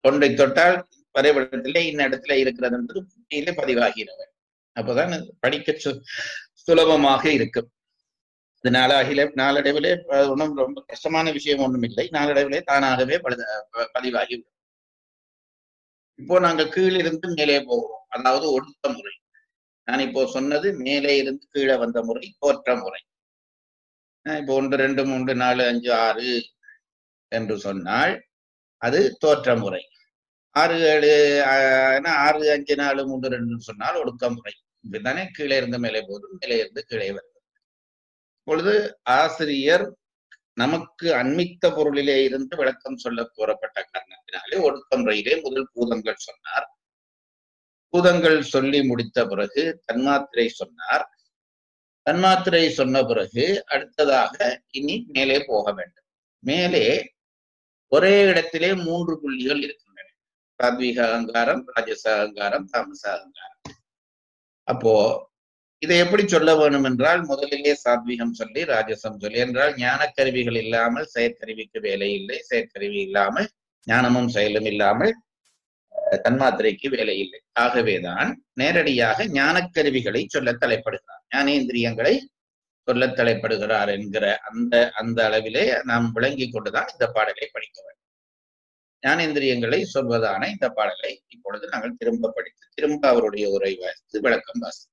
ஒன்றை தொட்டால் வரைபடத்திலே இன்ன இடத்துல இருக்கிறது என்பது புத்தியிலே பதிவாகிறது. அப்பதான் படிக்க சுலபமாக இருக்கும். இது நாளடைவிலே ஒன்றும் ரொம்ப கஷ்டமான விஷயம் ஒன்றும் இல்லை. நாளடைவிலே தானாகவே பதிவாகி. இப்போ நாங்கள் கீழிருந்து மேலே போகிறோம், அதாவது ஒடுக்க முறை. நான் இப்போ சொன்னது மேலே இருந்து கீழே வந்த முறை, தோற்ற முறை. இப்போ 1 2 3 4 5 6 என்று சொன்னால் அது தோற்ற முறை. 6 7 6 5 4 3 2 சொன்னால் ஒடுக்க முறை. இப்படித்தானே கீழே இருந்து மேலே போதும், மேலே இருந்து கீழே வருது. இப்பொழுது ஆசிரியர் நமக்கு அண்மித்த பொருளிலே இருந்து விளக்கம் சொல்ல கூறப்பட்ட காரணத்தினாலே ஒடுக்க முறையிலே முதல் பூதங்கள் சொன்னார். பூதங்கள் சொல்லி முடித்த பிறகு தன்மாத்திரை சொன்னார். தன்மாத்திரை சொன்ன பிறகு அடுத்ததாக இனி மேலே போக வேண்டும். மேலே ஒரே இடத்திலே 3 புள்ளிகள் இருக்கின்றன. சாத்வீக அகங்காரம், ராஜச அகங்காரம், தாமச அகங்காரம். அப்போ இதை எப்படி சொல்ல வேணும் என்றால், முதலிலே சாத்வீகம் சொல்லி ராஜசம் சொல்லி, என்றால் ஞான கருவிகள் இல்லாமல் செயற்கருவிக்கு வேலை இல்லை, செயற்கருவி இல்லாமல் ஞானமும் செயலும் இல்லாமல் தன்மாத்திரைக்கு வேலை இல்லை. ஆகவேதான் நேரடியாக ஞான கருவிகளை சொல்ல தலைப்படுகிறார், ஞானேந்திரியங்களை சொல்ல தலைப்படுகிறார் என்கிற அந்த அளவிலே நாம் விளங்கி கொண்டுதான் இந்த பாடலை படிக்க வேண்டும். ஞானேந்திரியங்களை சொல்வதான இந்த பாடலை இப்பொழுது நாங்கள் திரும்ப படித்து திரும்ப அவருடைய உரை வாசித்து விளக்கம் வாசித்து.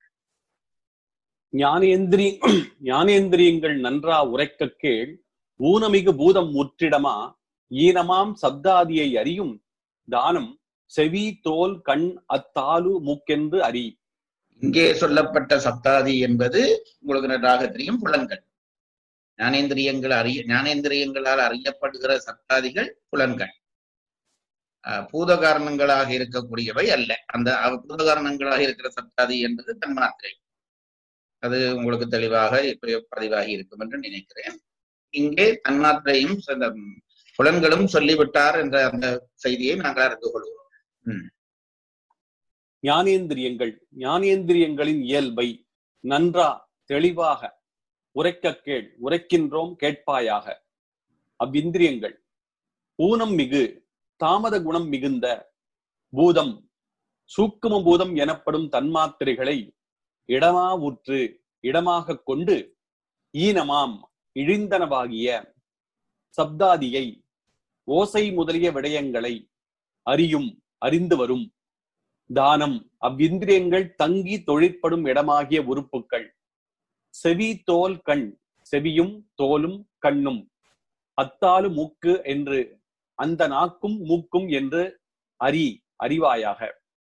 ஞானேந்திரியங்கள் நன்றா உரைக்க கேள், ஊனமிகு பூதம் முற்றிடமா ஈனமாம் சப்தாதியை அறியும் தானம் செவி தோல் கண் அத்தாலு மூக்கென்று அறி. இங்கே சொல்லப்பட்ட சப்தாதி என்பது உங்களுக்கு நன்றாக தெரியும், புலன்கள். ஞானேந்திரியங்களால் அறியப்படுகிற சப்தாதிகள் புலன்கள். பூத காரணங்களாக இருக்கக்கூடியவை அல்ல. அந்த பூத இருக்கிற சப்தாதி என்பது தன்மாத்திரை. அது உங்களுக்கு தெளிவாக பதிவாகி இருக்கும் என்று நினைக்கிறேன். இங்கே தன்மாத்திரையும் புலன்களும் சொல்லிவிட்டார் என்ற அந்த செய்தியை நாங்கள் அறிந்து கொள்வோம். ஞானேந்திரியங்களின் இயல்பை நன்றா தெளிவாக உரைக்க கேள், உரைக்கின்றோம் கேட்பாயாக. அவ்விந்திரியங்கள் ஊனம் மிகு தாமத குணம் மிகுந்த பூதம் சூக்கும பூதம் எனப்படும் தன்மாத்திரைகளை இடமாவுற்று இடமாக கொண்டு ஈனமாம் இழிந்தனவாகிய சப்தாதியை ஓசை முதலிய விடயங்களை அறிந்து வரும் தானம் அவ்விந்திரியங்கள் தங்கி தொழிற்படும் இடமாகிய உறுப்புக்கள் செவி தோல் கண், செவியும் தோலும் கண்ணும், அத்தாலு மூக்கு என்று அந்த நாக்கும் மூக்கும் என்று அறிவாயாக.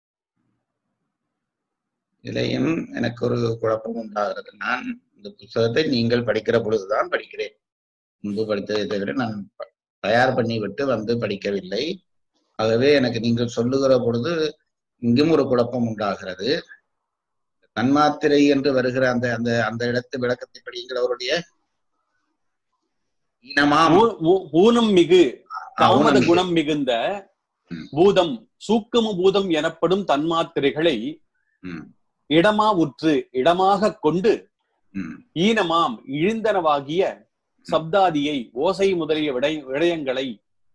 இதையும் எனக்கு ஒரு குழப்பம் உண்டாகிறது. நான் இந்த புத்தகத்தை நீங்கள் படிக்கிற பொழுதுதான் படிக்கிறேன். முன்பு படித்ததை தவிர நான் தயார் பண்ணி விட்டு வந்து படிக்கவில்லை. ஆகவே எனக்கு நீங்கள் சொல்லுகிற பொழுது இங்கும் ஒரு குழப்பம் உண்டாகிறது. தன்மாத்திரை என்று வருகிற அந்த அந்த அந்த இடத்து விளக்கத்தை படிக்கிறவருடைய ஊனம் மிகு தாமத குணம் மிகுந்த பூதம் சூக்கும பூதம் எனப்படும் தன்மாத்திரைகளை இடமா உற்று இடமாக கொண்டு ஈனமாம் இழிந்தனவாகிய சப்தாதியை ஓசை முதலிய விடயங்களை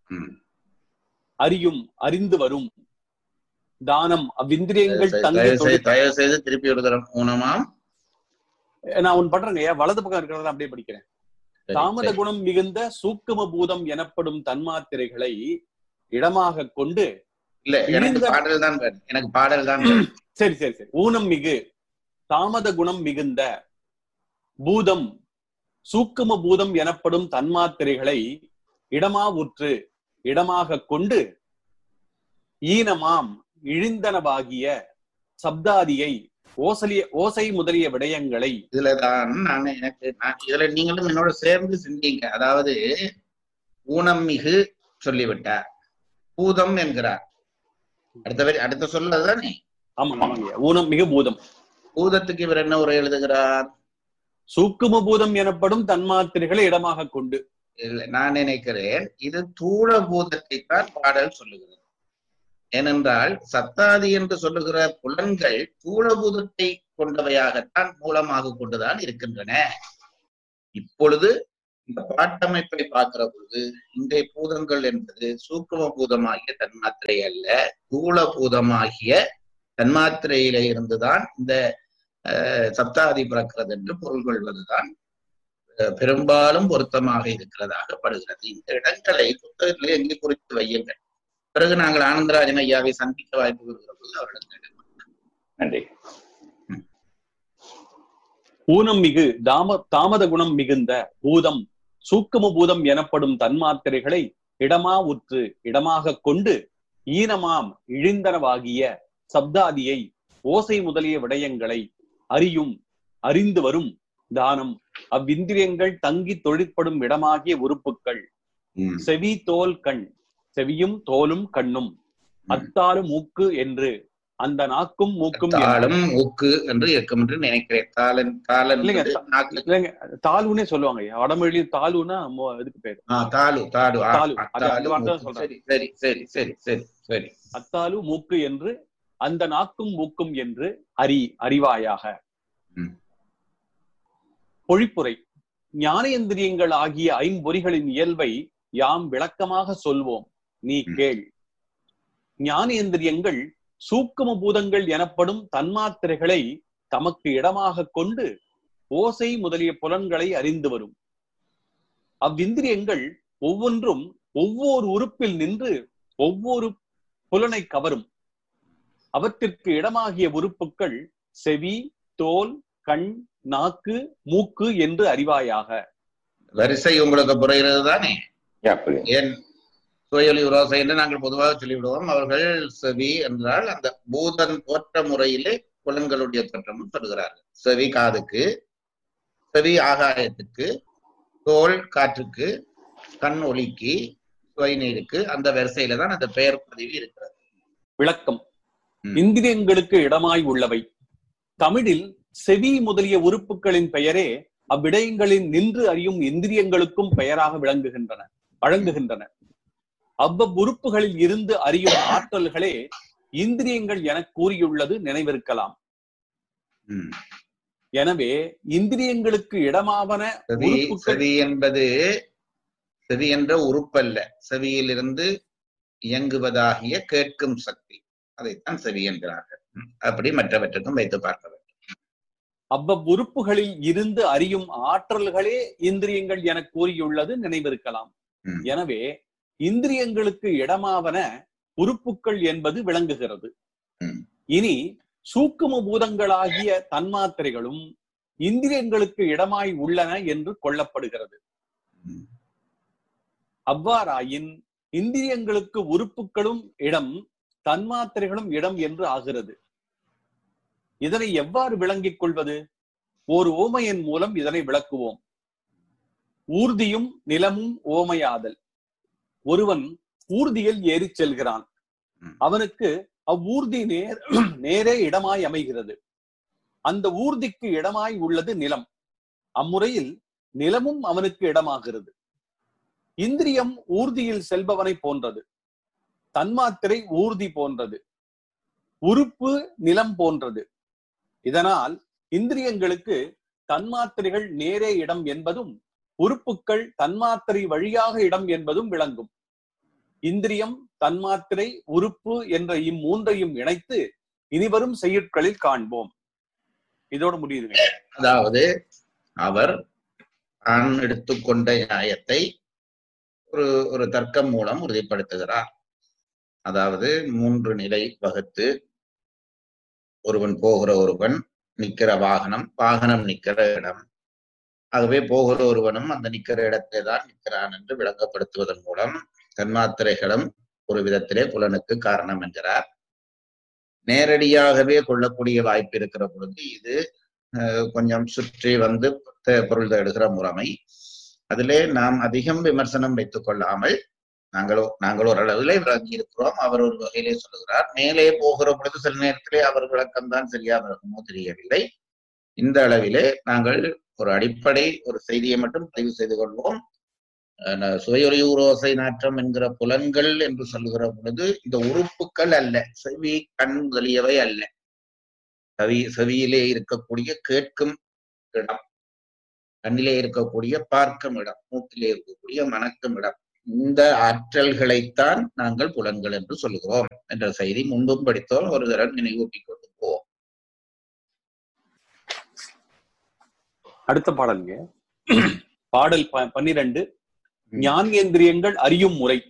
அறிந்து வரும் தானம் அவ்விந்திரியங்கள் தயவு செய்து திருப்பி ஒரு தரம் ஊனமாம். நான் ஒன்னு பண்றேங்க, வலது பக்கம் இருக்கிறத அப்படியே படிக்கிறேன். தாமத குணம் மிகுந்த சூக்கும பூதம் எனப்படும் தன்மாத்திரைகளை இடமாக கொண்டு எனக்கு பாடல் தான் சரி சரி சரி. ஊனம் மிகு தாமத குணம் மிகுந்த பூதம் சூக்கும பூதம் எனப்படும் தன்மாத்திரைகளை இடமாவுற்று இடமாக கொண்டு ஈனமாம் இழிந்தனவாகிய சப்தாதியை ஓசை முதலிய விடயங்களை. இதுலதான் இதுல நீங்களும் என்னோட சேர்ந்து சிந்திங்க. அதாவது ஊனம் மிகு சொல்லிவிட்டார், பூதம் என்கிறார். அடுத்த சொல்லதானே? ஆமா, ஊனம் மிகு பூதம். பூதத்துக்கு இவர் என்ன உரை எழுதுகிறார்? சூக்கும பூதம் எனப்படும் தன்மாத்திரைகளை இடமாக கொண்டு. நான் நினைக்கிறேன் இது தூள பூதத்தை தான் பாடல் சொல்லுகிறது. ஏனென்றால் சப்தாதி என்று சொல்லுகிற புலன்கள் தூளபூதத்தை கொண்டவையாகத்தான் மூலமாக கொண்டுதான் இருக்கின்றன. இப்பொழுது இந்த பாட்டமைப்பை பார்க்கிற பொழுது இன்றைய பூதங்கள் என்பது சூக்கும பூதமாகிய தன்மாத்திரை அல்ல, தூள பூதமாகிய தன்மாத்திரையில இருந்துதான் இந்த சப்தாதி பிறக்கிறது என்று பொருள் கொள்வதுதான் பெரும்பாலும் பொருத்தமாக இருக்கிறதாக படுகிறது. இந்த இடங்களை புத்தகத்திலே எங்கே குறித்து வையுங்கள். பிறகு நாங்கள் ஆனந்தராஜன் ஐயாவை சந்திக்க வாய்ப்பு வருகிற போது அவர்களுக்கு நன்றி. ஊனம் மிகு தாமத குணம் மிகுந்த பூதம் சூக்கும பூதம் எனப்படும் தன்மாத்திரைகளை இடமா உற்று இடமாக கொண்டு ஈனமாம் இழிந்தனவாகிய சப்தாதியை ஓசை முதலிய விடயங்களை அறிந்து வரும் தானம் அவ்விந்திரியங்கள் தங்கி தொழிற்படும் இடமாகிய உறுப்புக்கள் செவி தோல் கண், செவியும் தோலும் கண்ணும், அத்தாலு மூக்கு என்று அந்த நாக்கும் மூக்கும் மூக்கு என்று இருக்கும் என்று நினைக்கிறேன். தாலுன்னே சொல்லுவாங்க. வடமொழி தாலுன்னா இதுக்கு பேரு அத்தாலு மூக்கு என்று அந்த நாக்கும் மூக்கும் என்று அறிவாயாக. பொழிப்புரை. ஞானேந்திரியங்கள் ஆகிய ஐம்பொறிகளின் இயல்பை யாம் விளக்கமாக சொல்வோம், நீ கேள். ஞானேந்திரியங்கள் சூக்கும பூதங்கள் எனப்படும் தன்மாத்திரைகளை தமக்கு இடமாக கொண்டு ஓசை முதலிய புலன்களை அறிந்து வரும். அவ்விந்திரியங்கள் ஒவ்வொன்றும் ஒவ்வொரு உறுப்பில் நின்று ஒவ்வொரு புலனை கவரும். அவற்றிற்கு இடமாகிய உறுப்புக்கள் செவி, தோல், கண், நாக்கு, மூக்கு என்று அறிவாயாக. வரிசை உங்களுக்கு புரிகிறது தானே? ஏன் சுயொலி உரோசை என்று நாங்கள் பொதுவாக சொல்லிவிடுவோம். அவர்கள் செவி என்றால் அந்த பூதன் தோற்ற முறையிலே புலன்களுடைய தோற்றமும் சொல்கிறார்கள். செவி காதுக்கு, செவி ஆகாயத்துக்கு, தோல் காற்றுக்கு, கண் ஒளிக்கு, சுவை நீருக்கு, அந்த வரிசையில தான் அந்த பெயர் பதிவு இருக்கிறது. விளக்கம். இந்திரியங்களுக்கு இடமாய் உள்ளவை. தமிழில் செவி முதலிய உறுப்புகளின் பெயரே அவ்விடயங்களின் நின்று அறியும் இந்திரியங்களுக்கும் பெயராக வழங்குகின்றன. அவ்வuறுப்புகளில் இருந்து அறியும் ஆற்றல்களே இந்திரியங்கள் என கூறியுள்ளது நினைவிருக்கலாம். எனவே இந்திரியங்களுக்கு இடமாவன செவி என்பது செவி என்ற உறுப்பல்ல, செவியிலிருந்து இயங்குவதாகிய கேட்கும் சக்தி, அதைத்தான் செவி என்கிறார்கள். அப்படி மற்றவற்றுக்கும் வைத்து பார்க்க வேண்டும். அவ்வuறுப்புகளில் இருந்து அறியும் ஆற்றல்களே இந்திரியங்கள் என கூறியுள்ளது நினைவிருக்கலாம். எனவே இந்திரியங்களுக்கு இடமாவன உறுப்புக்கள் என்பது விளங்குகிறது. இனி சூக்கும பூதங்களாகிய தன்மாத்திரைகளும் இந்திரியங்களுக்கு இடமாய் உள்ளன என்று கொள்ளப்படுகிறது. அவ்வாறாயின் இந்திரியங்களுக்கு உறுப்புகளும் இடம், தன்மாத்திரைகளும் இடம் என்று ஆகிறது. இதனை எவ்வாறு விளங்கிக் கொள்வது? ஓர் ஓமையின் மூலம் இதனை விளக்குவோம். ஊர்தியும் நிலமும் ஓமையாதல். ஒருவன் ஊர்தியில் ஏறி செல்கிறான். அவனுக்கு அவ்வூர்தி நேரே இடமாய் அமைகிறது. அந்த ஊர்திக்கு இடமாய் உள்ளது நிலம். அம்முறையில் நிலமும் அவனுக்கு இடமாகிறது. இந்திரியம் ஊர்தியில் செல்பவனை போன்றது. தன்மாத்திரை ஊர்தி போன்றது. உறுப்பு நிலம் போன்றது. இதனால் இந்திரியங்களுக்கு தன்மாத்திரைகள் நேரே இடம் என்பதும் உறுப்புக்கள் தன்மாத்திரை வழியாக இடம் என்பதும் விளங்கும். இந்திரியம், தன்மாத்திரை, உறுப்பு என்ற இம்மூன்றையும் இணைத்து இனிவரும் செய்யுட்களில் காண்போம். இதோடு முடியுதுங்க. அதாவது அவர் எடுத்துக்கொண்ட நியாயத்தை ஒரு தர்க்கம் மூலம் உறுதிப்படுத்துகிறார். அதாவது 3 நிலை வகுத்து ஒருவன் போகிற ஒருவன், நிக்கிற வாகனம் நிக்கிற இடம், ஆகவே போகிற ஒருவனும் அந்த நிக்கிற இடத்தை தான் நிற்கிறான் என்று விளங்கப்படுத்துவதன் மூலம் தன்மாத்திரைகளும் ஒரு விதத்திலே புலனுக்கு காரணம் என்கிறார். நேரடியாகவே கொள்ளக்கூடிய வாய்ப்பு இருக்கிற பொழுது இது கொஞ்சம் சுற்றி வந்து பொருள் தேடுகிற முறைமை. அதிலே நாம் அதிகம் விமர்சனம் வைத்துக் கொள்ளாமல் நாங்கள் ஓரளவிலே விளங்கி இருக்கிறோம். அவர் ஒரு வகையிலே சொல்லுகிறார். மேலே போகிற பொழுது சில நேரத்திலே அவர் விளக்கம்தான் சரியா விளக்கமோ தெரியவில்லை. இந்த அளவிலே நாங்கள் ஒரு அடிப்படை ஒரு செய்தியை மட்டும் பதிவு செய்து கொள்வோம். சுவையொலியூரோசை நாற்றம் என்கிற புலன்கள் என்று சொல்லுகிற பொழுது இந்த உறுப்புகள் அல்ல, செவி கண் முதலியவை அல்ல. செவியிலே இருக்கக்கூடிய கேட்கும் இடம், கண்ணிலே இருக்கக்கூடிய பார்க்கும் இடம், மூக்கிலே இருக்கக்கூடிய மணக்கும் இடம், இந்த ஆற்றல்களைத்தான் நாங்கள் புலன்கள் என்று சொல்லுகிறோம் என்ற செய்தி முன்பும் படித்தோம். ஒரு தரம் நினைவூட்டிக் கொண்டு போவோம். அடுத்த பாடலுங்க, பாடல் 12. ஞானேந்திரியங்கள் அறியும் முறை.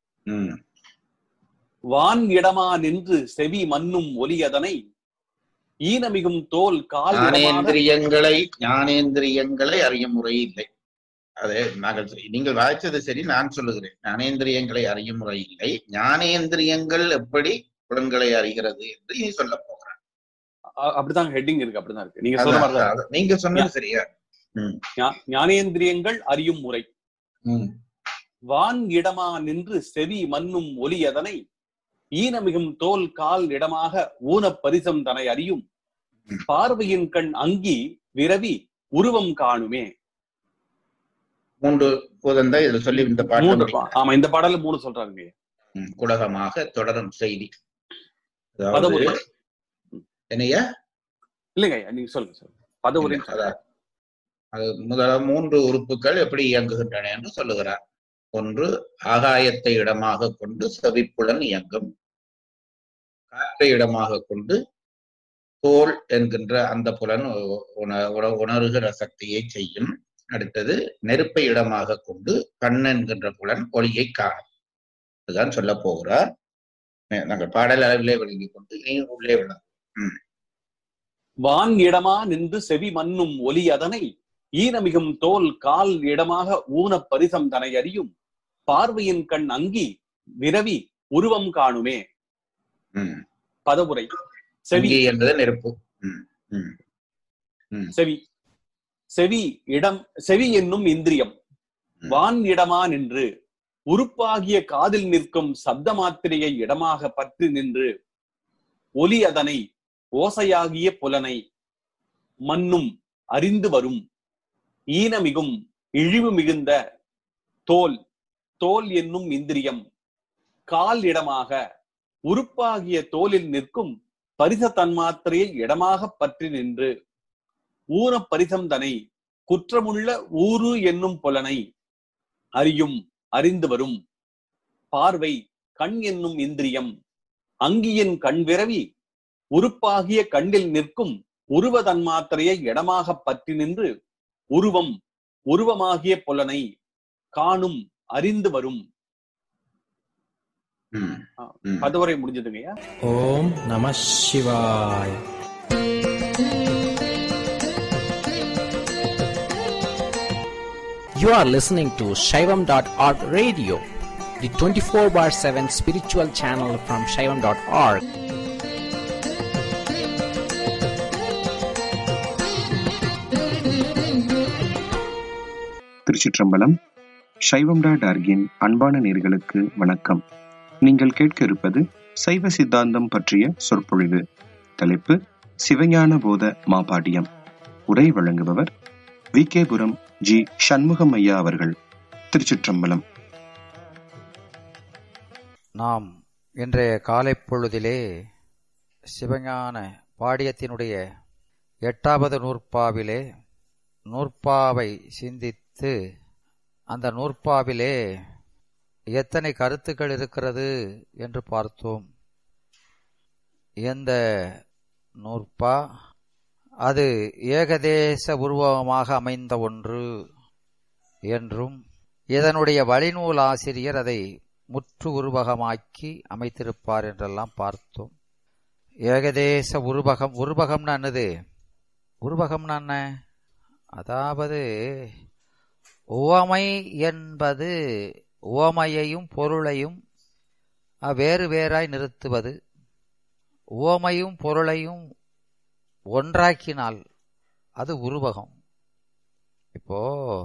வான் இடமா நின்று செவி மன்னும் ஒலி அதனை ஈனமிகும் தோல் கால். ஞானேந்திரியங்களை அறியும் முறை இல்லை. அது நீங்கள் வாய்ச்சது சரி, நான் சொல்லுகிறேன். ஞானேந்திரியங்களை அறியும் முறை இல்லை. ஞானேந்திரியங்கள் எப்படி புலன்களை அறிகிறது என்று நீ சொல்ல போகிறான். அப்படிதான் ஹெட்டிங் இருக்கு, அப்படிதான் இருக்கு. நீங்க சொல்ற மாதிரி நீங்க சொன்னது சரியா? ஞானேந்திரியங்கள் அறியும் முறை. வான் இடமா நின்று செவி மன்னும் ஒலி அதனை ஈனமிகும் தோல் கால் இடமாக ஊன பரிசம் தனை அறியும் பார்வையின் கண் அங்கி விரவி உருவம் காணுமே. 3 போதந்தா இதுல சொல்லி இந்த பாடல். ஆமா, இந்த பாடல 3 சொல்றாங்க. குடகமாக தொடரும் செய்தி. என்னையா? இல்லைங்க, நீங்க சொல்லுங்க. பதவுரை. அது முதல 3 உறுப்புகள் எப்படி இயங்குகின்றன என்று சொல்லுகிறார். 1, ஆகாயத்தை இடமாக கொண்டு செவிப்புலன் இயங்கும். காற்றை இடமாக கொண்டு தோல் என்கின்ற அந்த புலன் உணர்கிற சக்தியை செய்யும். அடுத்தது, நெருப்பை இடமாக கொண்டு கண் என்கின்ற புலன் ஒளியை காணும். இதுதான் சொல்ல போகிறார். நாங்கள் பாடல் அளவிலே விளங்கிக் கொண்டு நீ உள்ளே விளங்கும். வான் இடமா நின்று செவி மன்னும் ஒலி அதனை ஈனமிகும் தோல் கால் இடமாக ஊன பரிசம் தனை அறியும் பார்வையின் கண் அங்கி விரவி உருவம் காணுமே. பதவுரை. செவி என்பது நெருப்பு. செவி. செவி இடம். செவி என்னும் இந்திரியம் வான் இடமா நின்று உறுப்பாகிய காதில் நிற்கும் சப்த மாத்திரையை இடமாக பற்றி நின்று ஒலி அதனை ஓசையாகிய புலனை மன்னும் அறிந்து வரும் ஈனமிகும் இழிவு மிகுந்த தோல். தோல் என்னும் இந்திரியம் கால் இடமாக உறுப்பாகிய தோலில் நிற்கும் பரிச தன்மாத்திரையை இடமாக பற்றி நின்று ஊன பரிசம் தனை குற்றமுள்ள ஊரு என்னும் புலனை அறியும் அறிந்து வரும் பார்வை கண் என்னும் இந்திரியம் அங்கியின் கண் விரவி உறுப்பாகிய கண்ணில் நிற்கும் உருவ தன்மாத்திரையை இடமாக பற்றி நின்று உருவம் உருவமாகிய புலனை காணும் அறிந்து வரும். பதவுரை முடிஞ்சதுங்கய்யா. ஓம் நம சிவாய். You are listening to Shaivam.org radio, the 24/7 spiritual channel from Shaivam.org. திருச்சிற்றம்பலம். சைவம்.org-இன் அன்பான நேயர்களுக்கு வணக்கம். நீங்கள் கேட்க இருப்பது சைவ சித்தாந்தம் பற்றிய சொற்பொழிவு. தலைப்பு சிவஞான போத மாபாடியம். உரை வழங்குபவர் விகேபுரம் ஜி. சண்முகம் ஐயா அவர்கள். திருச்சிற்றம்பலம். நாம் இன்றைய காலை பொழுதிலே சிவஞான பாடியத்தினுடைய 8வது நூற்பாவிலே நூற்பாவை சிந்தித்து அந்த நூற்பாவிலே எத்தனை கருத்துக்கள் இருக்கிறது என்று பார்த்தோம். எந்த நூற்பா அது ஏகதேச உருவகமாக அமைந்த ஒன்று என்றும் இதனுடைய வழிநூல் ஆசிரியர் அதை முற்று உருவகமாக்கி அமைத்திருப்பார் என்றெல்லாம் பார்த்தோம். ஏகதேச உருவகம். உருவகம்னா என்னது? உருவகம்னா என்ன? அதாவது உவமை என்பது உவமையையும் பொருளையும் வேறு வேறாய் நிறுத்துவது. உவமையும் பொருளையும் ஒன்றாக்கினால் அது உருவகம். இப்போ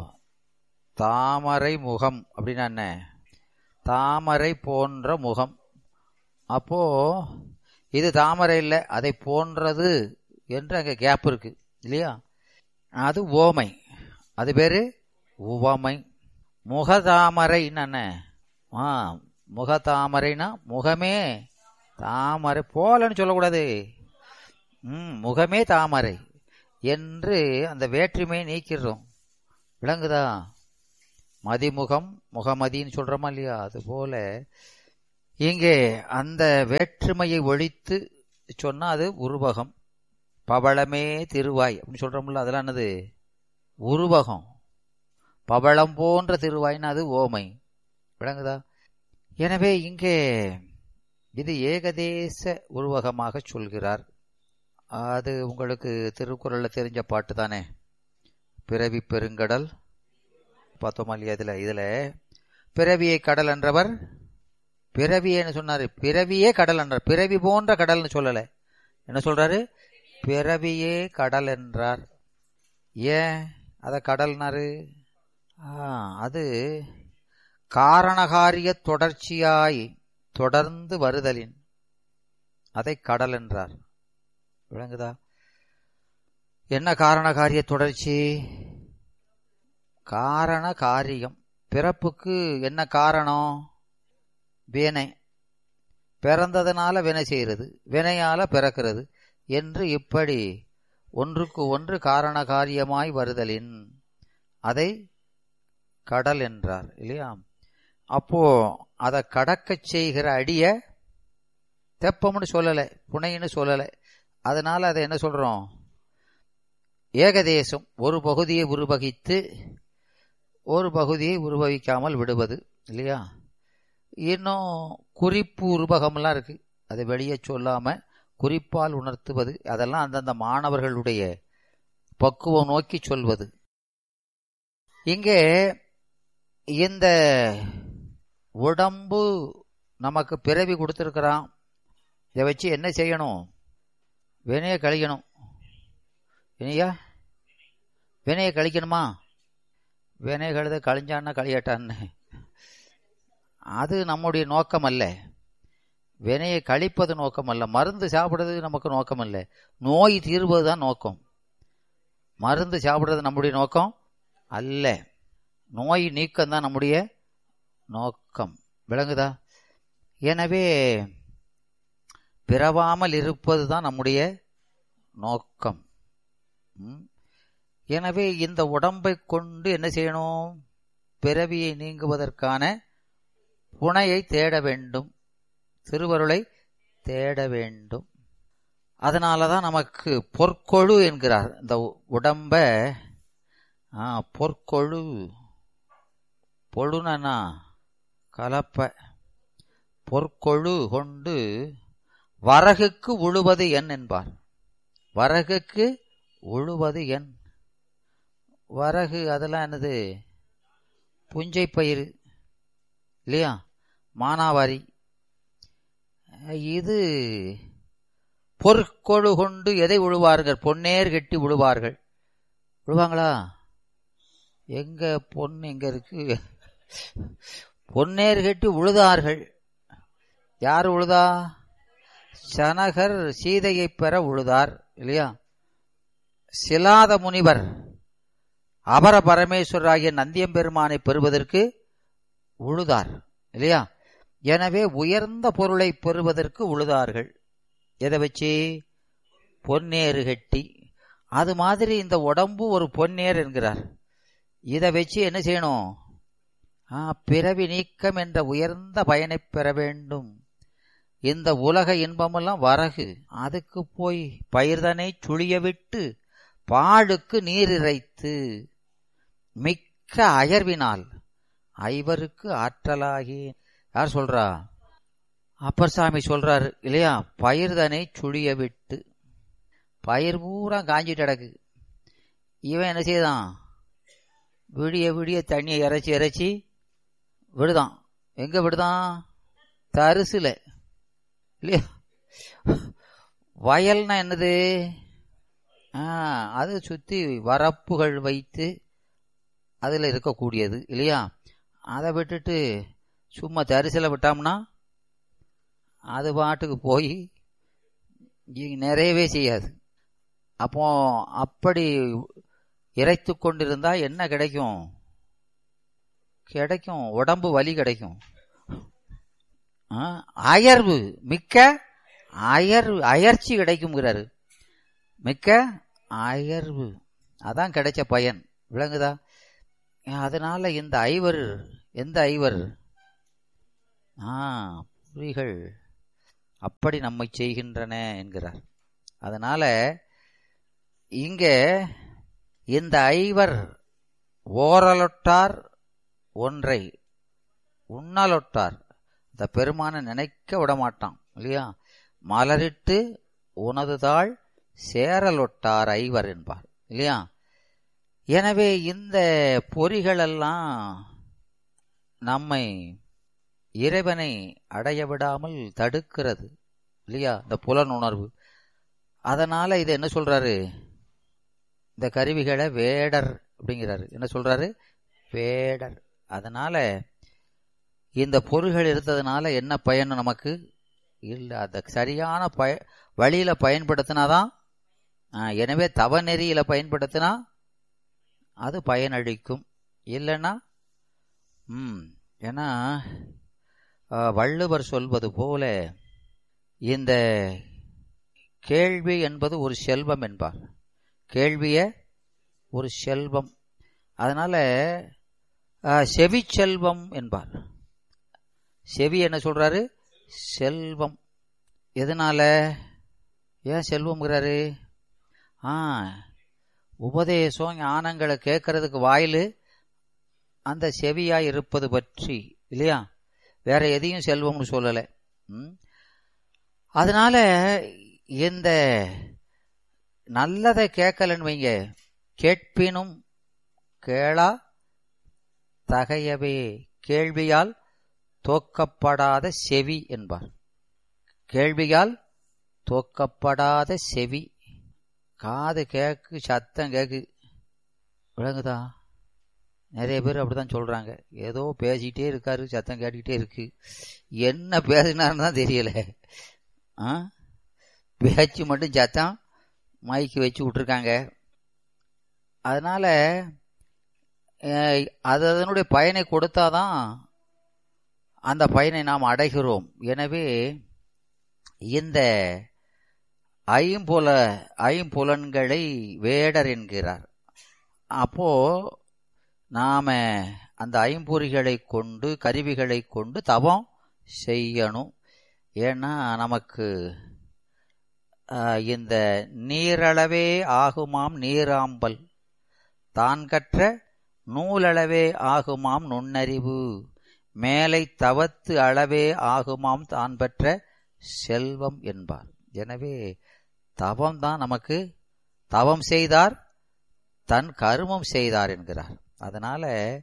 தாமரை முகம் அப்படின்னா என்ன? தாமரை போன்ற முகம். அப்போ இது தாமரை இல்லை, அதை போன்றது என்று அங்கே கேப் இருக்கு இல்லையா? அது ஓமை, அது பேரு உவமை. முகதாமரைன்னு என்ன? முகதாமரைனா முகமே தாமரை போலன்னு சொல்லக்கூடாது. முகமே தாமரை என்று அந்த வேற்றுமையை நீக்கிறோம். விளங்குதா? மதிமுகம் முகமதின்னு சொல்றோமா இல்லையா? அதுபோல இங்கே அந்த வேற்றுமையை ஒழித்து சொன்னா அது உருவகம். பவளமே திருவாய் அப்படின்னு சொல்றோம்ல, அதெல்லாம் என்னது? உருவகம். பவளம் போன்ற திருவாய்னா அது ஓமை. விளங்குதா? எனவே இங்கே இது ஏகதேச உருவகமாக சொல்கிறார். அது உங்களுக்கு திருக்குறள்ல தெரிஞ்ச பாட்டு தானே, பிறவி பெருங்கடல் பார்த்தோமா இல்லையா? இதுல பிறவியை கடல் என்றவர் பிறவியேன்னு சொன்னாரு. பிறவியே கடல் என்றார். பிறவி போன்ற கடல்னு சொல்லல. என்ன சொல்றாரு? பிறவியே கடல் என்றார். ஏன் அத கடல்னாரு? அது காரணகாரிய தொடர்ச்சியாய் தொடர்ந்து வருதலின் அதை கடல் என்றார். விளங்குதா? என்ன காரணகாரிய தொடர்ச்சி? காரண காரியம். பிறப்புக்கு என்ன காரணம்? வினை. பிறந்ததுனால வினை செய்கிறது, வினையால பிறக்கிறது என்று இப்படி ஒன்றுக்கு ஒன்று காரண காரியமாய் வருதலின் அதை கடல் என்றார் இல்லையா? அப்போ அதை கடக்கச் செய்கிற அடிய தெப்பம்னு சொல்லலை, புனைன்னு சொல்லலை. அதனால அதை என்ன சொல்றோம்? ஏகதேசம். ஒரு பகுதியை உருவகித்து ஒரு பகுதியை உருவகிக்காமல் விடுவது இல்லையா? இன்னும் குறிப்பு உருவகம்லாம் இருக்கு, அதை வெளியே சொல்லாம குறிப்பால் உணர்த்துவது. அதெல்லாம் அந்தந்த மாணவர்களுடைய பக்குவம் நோக்கி சொல்வது. இங்கே இந்த உடம்பு நமக்கு பிறவி கொடுத்திருக்கிறான். இதை வச்சு என்ன செய்யணும்? வினையை கழிக்கணும். வினையை கழிக்கணுமா? வினை கழுத கழிஞ்சான்னா கழியட்டான்னு அது நம்முடைய நோக்கம் அல்ல. வினையை கழிப்பது நோக்கம் அல்ல. மருந்து சாப்பிடுறது நமக்கு நோக்கம் அல்ல. நோய் தீர்வது தான் நோக்கம். மருந்து சாப்பிடுறது நம்முடைய நோக்கம் அல்ல. நோய் நீக்கம் தான் நம்முடைய நோக்கம். விளங்குதா? எனவே பிறவாமல் இருப்பது தான் நம்முடைய நோக்கம். எனவே இந்த உடம்பை கொண்டு என்ன செய்யணும்? பிறவியை நீங்குவதற்கான புனையை தேட வேண்டும், திருவருளை தேட வேண்டும். அதனாலதான் நமக்கு பொற்கொழு என்கிறார். இந்த உடம்ப பொற்கொழு, பொழுனா கலப்ப, பொற்கொழு கொண்டு வரகுக்கு உழுவது என் என்பார். வரகுக்கு உழுவது என். வரகு அதெல்லாம் என்னது? புஞ்சை பயிறு இல்லையா? மானாவாரி. இது பொற்கொழு கொண்டு எதை உழுவார்கள்? பொன்னேர் கட்டி உழுவார்கள். உழுவாங்களா? எங்க பொன் எங்க இருக்கு? பொன்னேர் கட்டி உழுதார்கள். யார் உழுதா? சனகர் சீதையை பெற உழுதார் இல்லையா? சிலாத முனிவர் அபர பரமேஸ்வராகிய நந்தியம்பெருமானை பெறுவதற்கு உழுதார் இல்லையா? எனவே உயர்ந்த பொருளை பெறுவதற்கு உழுதார்கள். எதை வச்சு? பொன்னேறு கட்டி. அது மாதிரி இந்த உடம்பு ஒரு பொன்னேர் என்கிறார். இதை வச்சு என்ன செய்யணும்? பிறவி நீக்கம் என்ற உயர்ந்த பயனை பெற வேண்டும். இந்த உலக இன்பமெல்லாம் வரகு. அதுக்கு போய் பயிர்தனை சுழிய விட்டு பாழுக்கு நீர் இறைத்து மிக்க அயர்வினால் ஐவருக்கு ஆற்றலாகி. யார் சொல்றா? அப்பர் சாமி சொல்றாரு இல்லையா? பயிர்தனை சுழிய விட்டு. பயிர் பூரா காஞ்சிட்டு கிடக்கு. இவன் என்ன செய்தான்? விடிய விடிய தண்ணியை இறைச்சி இறைச்சி விடுதான். எங்க விடுதான்? தரிசுல இல்லையா? வயல்னா என்னது? அது சுத்தி வரப்புகள் வைத்து அதுல இருக்கக்கூடியது இல்லையா? அதை விட்டுட்டு சும்மா தரிசில விட்டோம்னா அது பாட்டுக்கு போய் நிறையவே செய்யாது. அப்போ அப்படி இறைத்து கொண்டிருந்தா என்ன கிடைக்கும்? கிடைக்கும் உடம்பு வலி கிடைக்கும். அயர்வு, மிக்க அயர்ச்சி கிடைக்கும்ங்கிறாரு. மிக்க அயர்வு, அதான் கிடைச்ச பயன். விளங்குதா? அதனால இந்த ஐவர், எந்த ஐவர்? பொறிகள் அப்படி நம்மை செய்கின்றன என்கிறார். அதனால இங்க இந்த ஐவர் ஓரலொட்டார் ஒன்றை உண்ணலொட்டார், இந்த பெருமான நினைக்க விடமாட்டான் இல்லையா? மலரிட்டு உனதுதாள் சேரலொட்டார் ஐவர் என்பார் இல்லையா? எனவே இந்த பொறிகளெல்லாம் நம்மை இறைவனை அடைய விடாமல் தடுக்கிறது இல்லையா? இந்த புலனுணர்வு. அதனால இது என்ன சொல்றாரு? இந்த கருவிகளை வேடர் அப்படிங்கிறாரு. என்ன சொல்றாரு? வேடர். அதனால இந்த பொருள்கள் இருந்ததுனால என்ன பயன் நமக்கு? இல்லை, அதை சரியான வழியில பயன்படுத்தினாதான். எனவே தவ நெறியில பயன்படுத்தினா அது பயனளிக்கும். இல்லைன்னா ஏன்னா வள்ளுவர் சொல்வது போல இந்த கேள்வி என்பது ஒரு செல்வம் என்பார். கேள்விய ஒரு செல்வம். அதனால செவி செல்வம் என்பார். செவி என்ன சொல்றாரு? செல்வம். எதனால ஏன் செல்வம்ங்கிறாரு? உபதேசம் ஞானங்களை கேட்கறதுக்கு வாயிலு அந்த செவியாய் இருப்பது பற்றி இல்லையா? வேற எதையும் செல்வம்னு சொல்லலை. அதனால இந்த நல்லதை கேட்கலன்னு வைங்க, கேட்பினும் கேளா தகையவே கேள்வியால் தோக்கப்படாத செவி என்பார். கேள்வியால் தோக்கப்படாத செவி. காது கேக்கு, சத்தம் கேக்கு, விளங்குதா? நிறைய பேர் அப்படிதான் சொல்றாங்க. ஏதோ பேசிக்கிட்டே இருக்காரு, சத்தம் கேட்டுக்கிட்டே இருக்கு, என்ன பேசினாருன்னு தான் தெரியல. பேச்சு மட்டும் சத்தம் மைக்கு வச்சு விட்டுருக்காங்க. அதனால அதனுடைய பயனை கொடுத்தாதான் அந்த பயனை நாம் அடைகிறோம். எனவே இந்த ஐம்புலன்களை வேடர் என்கிறார். அப்போ நாம அந்த ஐம்பொறிகளை கொண்டு, கருவிகளை கொண்டு தவம் செய்யணும். ஏன்னா நமக்கு இந்த நீரளவே ஆகுமாம் நீராம்பல், தான் கற்ற நூலளவே ஆகுமாம் நுண்ணறிவு, மேலை தவத்து அளவே ஆகுமாம் தான் பெற்ற செல்வம் என்பார். எனவே தவம் தான் நமக்கு, தவம் செய்தார் தன் கருமம் செய்தார் என்கிறார். அதனால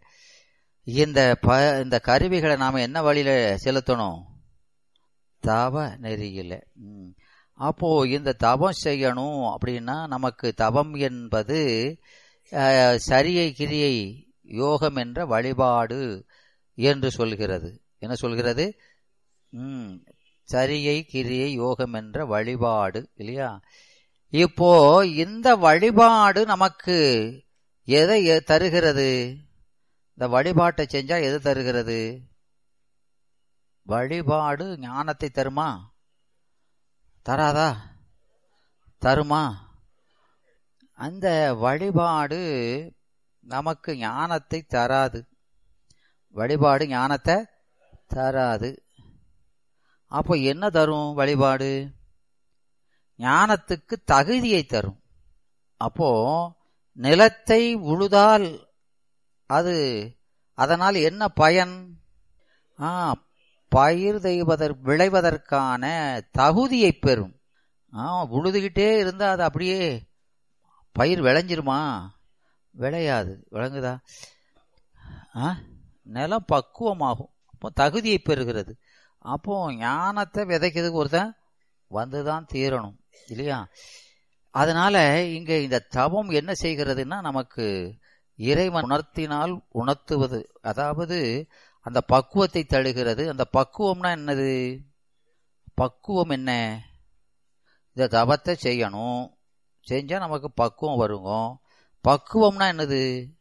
இந்த கருவிகளை நாம என்ன வழியில செலுத்தணும்? தவ நெறியில. அப்போ இந்த தவம் செய்யணும் அப்படின்னா நமக்கு தவம் என்பது சரியை கிரியை யோகம் என்ற வழிபாடு என்று சொல்கிறது. என்ன சொல்கிறது? சரியை கிரியை யோகம் என்ற வழிபாடு இல்லையா? இப்போ இந்த வழிபாடு நமக்கு எதை தருகிறது? இந்த வழிபாட்டை செஞ்சா எது தருகிறது? வழிபாடு ஞானத்தை தருமா? தராதா? தருமா? அந்த வழிபாடு நமக்கு ஞானத்தை தராது. வழிபாடு ஞானத்தை தராது. அப்போ என்ன தரும் வழிபாடு? ஞானத்துக்கு தகுதியை தரும். அப்போ நிலத்தை உழுதால் அதனால் என்ன பயன்? பயிர் விளைவதற்கான தகுதியை பெறும். உழுதுகிட்டே இருந்தா அது அப்படியே பயிர் விளைஞ்சிருமா? விளையாது. விளங்குதா? நிலம் பக்குவமாகும். அப்போ தகுதியை பெறுகிறது. அப்போ ஞானத்தை விதைக்கிறதுக்கு ஒருத்தன் வந்துதான் தீரணும் இல்லையா? அதனால இங்க இந்த தவம் என்ன செய்கிறதுன்னா நமக்கு இறைவன் உணர்த்தினால் உணர்த்துவது, அதாவது அந்த பக்குவத்தை தழுகிறது. அந்த பக்குவம்னா என்னது? பக்குவம் என்ன? இந்த தவத்தை செய்யணும், செஞ்சா நமக்கு பக்குவம் வருங்க. பக்குவம்னா என்னது?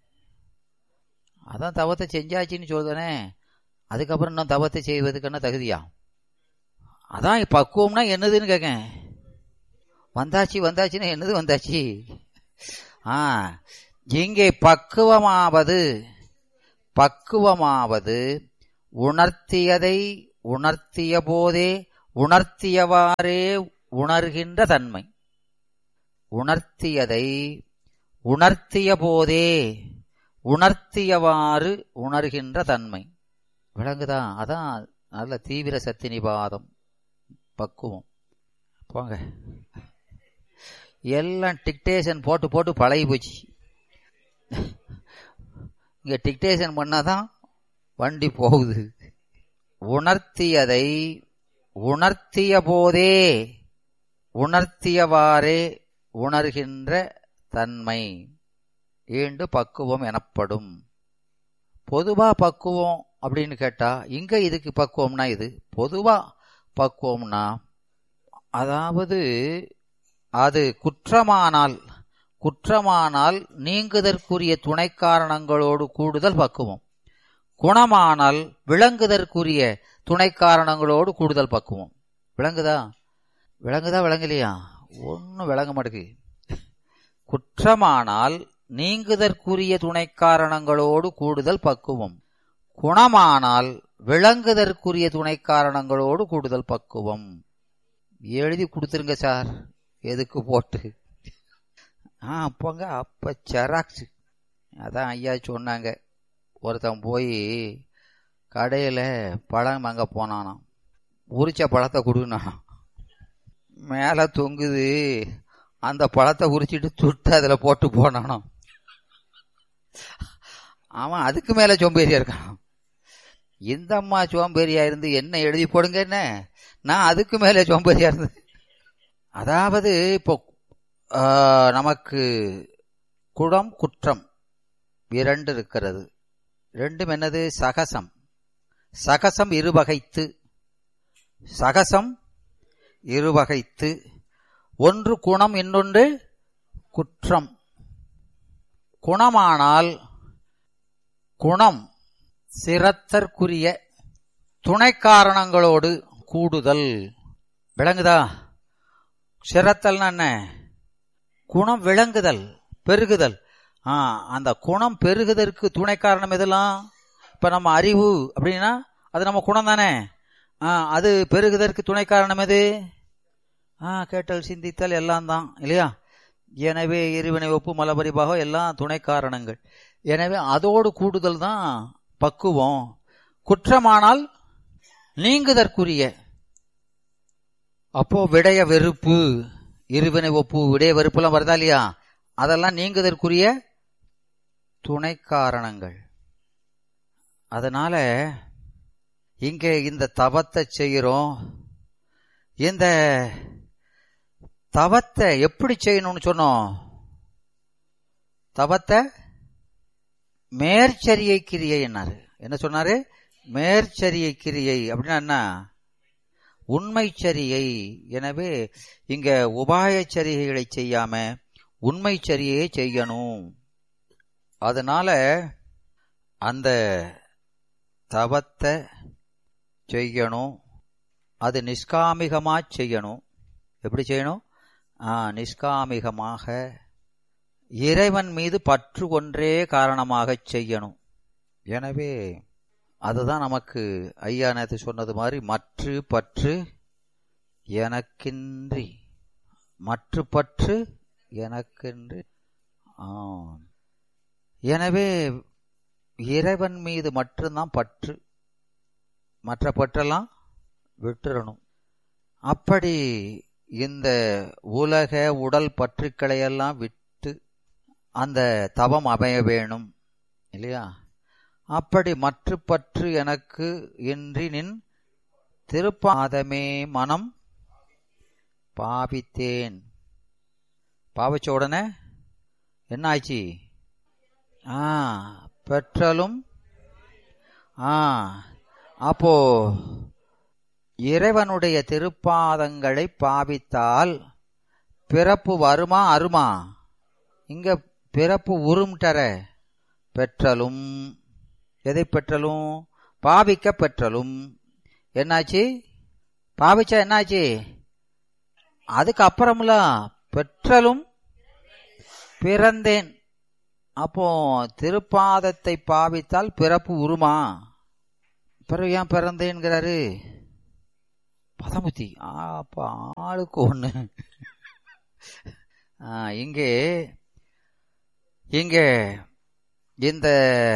அதான் தவத்தை செஞ்சாச்சுன்னு சொல்லுதானே, அதுக்கப்புறம் இன்னும் தவத்தை செய்வதுக்கான தகுதியா? அதான் பக்குவம்னா என்னதுன்னு கேட்க. வந்தாச்சுன்னா என்னது வந்தாச்சு? இங்கே பக்குவமாவது பக்குவமாவது உணர்த்தியதை உணர்த்திய போதே உணர்த்தியவாறே உணர்கின்ற தன்மை. உணர்த்தியதை உணர்த்திய போதே உணர்த்தியவாறு உணர்கின்ற தன்மை. விளங்குதா? அதான் நல்ல தீவிர சக்தி நிபாதம் பக்குவம். போங்க, எல்லாம் டிக்டேஷன் போட்டு போட்டு பழகி போச்சு. இங்க டிக்டேஷன் பண்ணாதான் வண்டி போகுது. உணர்த்தியதை உணர்த்திய போதே உணர்த்தியவாறே உணர்கின்ற தன்மை ஈண்டு பக்குவம் எனப்படும். பொதுவா பக்குவம் அப்படின்னு கேட்டா இங்க இதுக்கு பக்குவம்னா இது பொதுவா பக்குவம்னா அதாவது அது குற்றமானால் நீங்குதற்குரிய துணை காரணங்களோடு கூடுதல் பக்குவம். குணமானால் விளங்குதற்குரிய துணை காரணங்களோடு கூடுதல் பக்குவம். விளங்குதா விளங்கலையா? ஒன்னும் விளங்க மாட்டேங்குது. குற்றமானால் நீங்குதற்குரிய துணை காரணங்களோடு கூடுதல் பக்குவம். குணமானால் விளங்குதற்குரிய துணை காரணங்களோடு கூடுதல் பக்குவம். எழுதி கொடுத்துருங்க சார், எதுக்கு போட்டு. அப்போங்க அப்ப செராக்ஸ். அதான் ஐயா சொன்னாங்க, ஒருத்தன் போய் கடையில பழம் வாங்க போனானாம். உரிச்ச பழத்தை கொடுனானாம். மேல தொங்குது, அந்த பழத்தை உரிச்சிட்டு துட்டு அதுல போட்டு போனானாம். அவன் அதுக்கு மேல சோம்பேறியா இருக்கான். இந்த அம்மா சோம்பேறியா இருந்து என்ன எழுதி போடுங்க, என்ன நான் அதுக்கு மேல சோம்பேறியா இருந்து. அதாவது இப்போ நமக்கு குடம் குற்றம் இரண்டு இருக்கிறது. ரெண்டும் என்னது? சகசம் இருவகைத்து. ஒன்று குணம், இன்னொன்று குற்றம். குணமானால் குணம் சிரத்தற்குரிய துணை காரணங்களோடு கூடுதல். விளங்குதா? சிரத்தல்னா என்ன? குணம் விளங்குதல், பெருகுதல். அந்த குணம் பெருகுதற்கு துணை காரணம் எதெல்லாம்? இப்ப நம்ம அறிவு அப்படின்னா அது நம்ம குணம் தானே. அது பெருகுதற்கு துணை காரணம் எது? கேட்டல், சிந்தித்தல் எல்லாம் தான் இல்லையா? எனவே இருவினை ஒப்பு மலபரிபாகம் எல்லாம் துணை காரணங்கள். எனவே அதோடு கூடுதல் தான் பக்குவம். குற்றமானால் நீங்குதற்குரிய. அப்போ விடைய வெறுப்பு, இருவினை ஒப்பு, விடைய வெறுப்புலாம் வருதா இல்லையா? அதெல்லாம் நீங்குதற்குரிய துணை காரணங்கள். அதனால இங்கே இந்த தவத்தை செய்கிறோம். இந்த தவத்தை எப்படி செய்யணும்னு சொன்னோம்? தவத்தை மேற்சரியை கிரியை என்னாரு. என்ன சொன்னாரு? மேற்சரியை கிரியை அப்படின்னா என்ன? உண்மைச்சரியை. எனவே இங்க உபாயச்சரிகைகளை செய்யாம உண்மைச்சரியை செய்யணும். அதனால அந்த தவத்தை செய்யணும். அது நிஷ்காமிகமா செய்யணும். எப்படி செய்யணும்? நிஷ்காமிகமாக இறைவன் மீது பற்று ஒன்றே காரணமாக செய்யணும். எனவே அதுதான் நமக்கு ஐயா நேத்து சொன்னது மாதிரி மற்று பற்று எனக்கின்றி, மற்று பற்று எனக்கின்றி. எனவே இறைவன் மீது மட்டும்தான் பற்று, மற்ற பற்றெல்லாம் விட்டுறணும். அப்படி இந்த உலக உடல் பற்றுக்களையெல்லாம் விட்டு அந்த தவம் அமைய வேணும் இல்லையா? அப்படி மற்ற பற்று எனக்கு இன்றி நின் திருப்பாதமே மனம் பாவித்தேன். பாவிச்ச உடனே என்ன ஆச்சு? பெற்றலும். அப்போ இறைவனுடைய திருப்பாதங்களை பாவித்தால் பிறப்பு வருமா அருமா? இங்க பிறப்பு உரும்டற. பெற்றலும், எதை பெற்றலும்? பாவிக்க பெற்றலும். என்னாச்சு? பாவிச்சா என்னாச்சு? அதுக்கு அப்புறம்ல பெற்றலும் பிறந்தேன். அப்போ திருப்பாதத்தை பாவித்தால் பிறப்பு உருமா? பிறகு ஏன் பிறந்தேன்கிறாரு? பதமுத்தி. அப்ப ஆளுக்கு ஒண்ணு. இங்கே இந்த